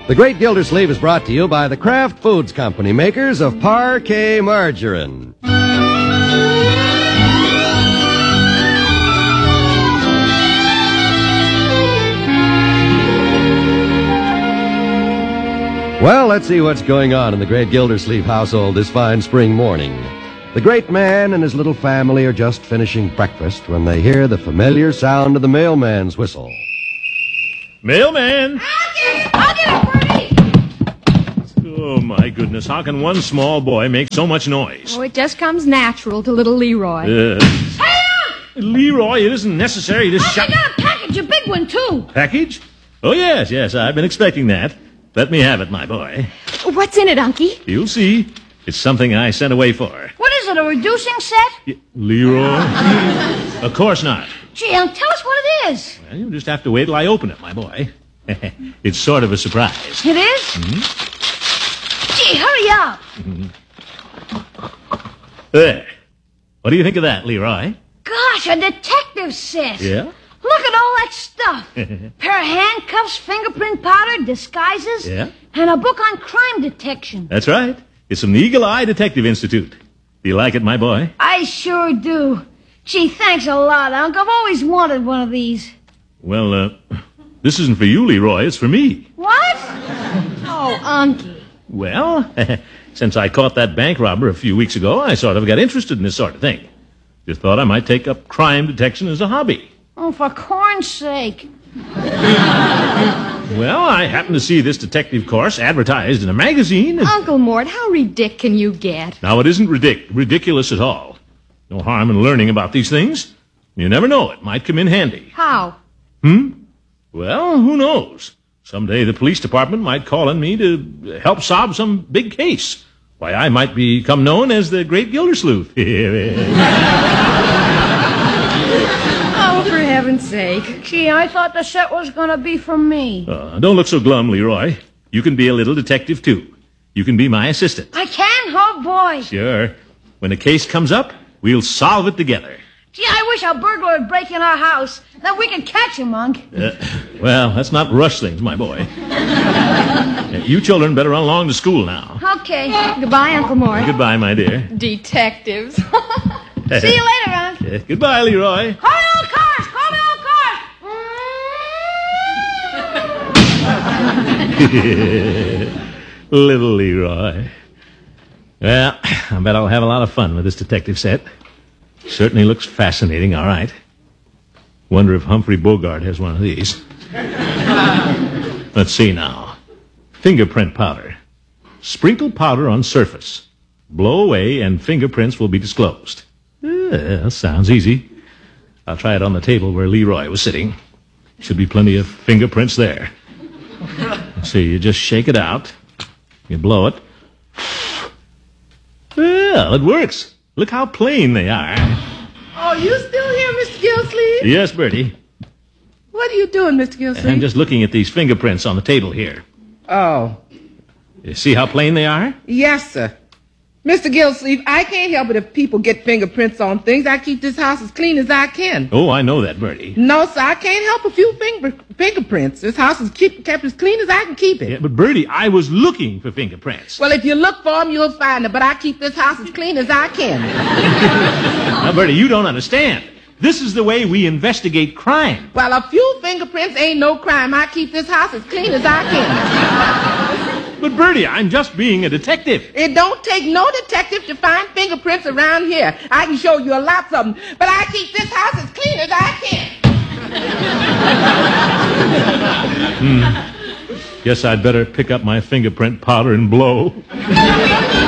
The Great Gildersleeve is brought to you by the Kraft Foods Company, makers of Parquet Margarine. Well, let's see what's going on in the Great Gildersleeve household this fine spring morning. The great man and his little family are just finishing breakfast when they hear the familiar sound of the mailman's whistle. Mailman! I'll get it, Bertie! Oh, my goodness. How can one small boy make so much noise? Oh, it just comes natural to little Leroy. Hey, Leroy, it isn't necessary to I shut... got a package, a big one, too. Package? Oh, yes, I've been expecting that. Let me have it, my boy. What's in it, Unky? You'll see. It's something I sent away for. What is it, a reducing set? Leroy? Of course not. Gee, Unc, tell us what it is. Well, you'll just have to wait till I open it, my boy. It's sort of a surprise. It is? Mm-hmm. Gee, hurry up. There. What do you think of that, Leroy? Gosh, a detective set. Yeah? Look at all that stuff. Pair of handcuffs, fingerprint powder, disguises. Yeah? And a book on crime detection. That's right. It's from the Eagle Eye Detective Institute. Do you like it, my boy? I sure do. Gee, thanks a lot, Unc. I've always wanted one of these. Well, this isn't for you, Leroy. It's for me. What? Oh, Unky. Well, since I caught that bank robber a few weeks ago, I sort of got interested in this sort of thing. Just thought I might take up crime detection as a hobby. Oh, for corn's sake. Well, I happened to see this detective course advertised in a magazine. Uncle Mort, how ridiculous can you get? Now, it isn't ridiculous at all. No harm in learning about these things. You never know. It might come in handy. How? Well, who knows? Someday the police department might call on me to help solve some big case. Why, I might become known as the Great Gildersleeve. Oh, for heaven's sake. Gee, I thought the set was going to be for me. Don't look so glum, Leroy. You can be a little detective, too. You can be my assistant. I can? Oh, boy. Sure. When a case comes up, we'll solve it together. Gee, I wish a burglar would break in our house. Then we could catch him, Unc. Well, let's not rush things, my boy. You children better run along to school now. Okay. Goodbye, Uncle Mort. Goodbye, my dear. Detectives. See you later, Unc. Goodbye, Leroy. Call me all cars! Call me all cars! Little Leroy. Well, I bet I'll have a lot of fun with this detective set. Certainly looks fascinating, all right. Wonder if Humphrey Bogart has one of these. Let's see now. Fingerprint powder. Sprinkle powder on surface. Blow away and fingerprints will be disclosed. That sounds easy. I'll try it on the table where Leroy was sitting. Should be plenty of fingerprints there. Let's see, you just shake it out. You blow it. Well, it works. Look how plain they are. Oh, you still here, Mr. Gilsleeve? Yes, Bertie. What are you doing, Mr. Gilsleeve? I'm just looking at these fingerprints on the table here. Oh, You see how plain they are? yes, sir. Mr. Gilsleeve, I can't help it if people get fingerprints on things. I keep this house as clean as I can. Oh, I know that, Bertie. No, sir, I can't help a few fingerprints. This house is kept as clean as I can keep it. Yeah, but Bertie, I was looking for fingerprints. Well, if you look for them, you'll find them, but I keep this house as clean as I can. Now, Bertie, you don't understand. This is the way we investigate crime. Well, a few fingerprints ain't no crime. I keep this house as clean as I can. But Bertie, I'm just being a detective. It don't take no detective to find fingerprints around here. I can show you a lot of them, but I keep this house as clean as I can. Guess I'd better pick up my fingerprint powder and blow.